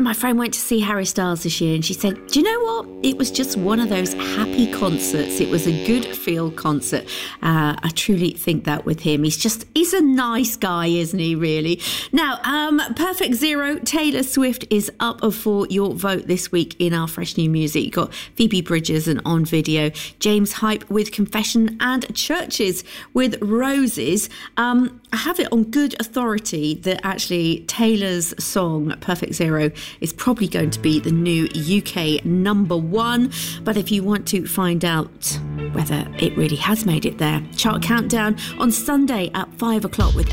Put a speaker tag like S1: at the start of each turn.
S1: My friend went to see Harry Styles this year and she said, do you know what? It was just one of those happy concerts. It was a good feel concert. I truly think that with him. He's a nice guy, isn't he, really? Now, Perfect Zero, Taylor Swift is up for your vote this week in our Fresh New Music. You've got Phoebe Bridgers and On Video, James Hype with Confession, and Churches with Roses. I have it on good authority that actually Taylor's song, Perfect Zero, is probably going to be the new UK number one. But if you want to find out whether it really has made it there, chart countdown on Sunday at 5 o'clock with